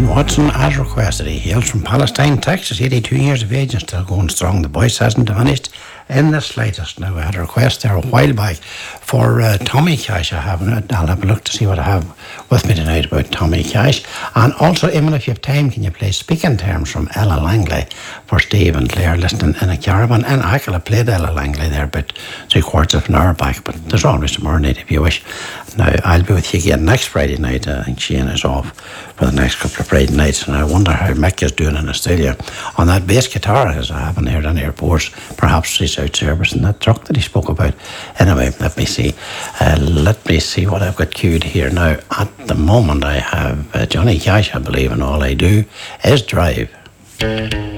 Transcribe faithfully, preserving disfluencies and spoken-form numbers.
Watson, as requested. He hails from Palestine, Texas, eighty-two years of age and still going strong. The voice hasn't diminished in the slightest. Now, I had a request there a while back for uh, Tommy Cash. I have it. I'll have a look to see what I have with me tonight about Tommy Cash. And also, even if you have time, can you play Speaking Terms from Ella Langley for Steve and Claire listening in a caravan? And I could have played Ella Langley there about three quarters of an hour back, but there's always tomorrow night if you wish. Now, I'll be with you again next Friday night. I think Shane is off for the next couple of Friday nights, and I wonder how Mick is doing in Australia on that bass guitar, as I haven't heard any reports. Perhaps he's out servicing that truck that he spoke about. Anyway, let me see. Uh, let me see what I've got queued here now. At the moment, I have uh, Johnny Cash, I believe, and All I Do Is Drive.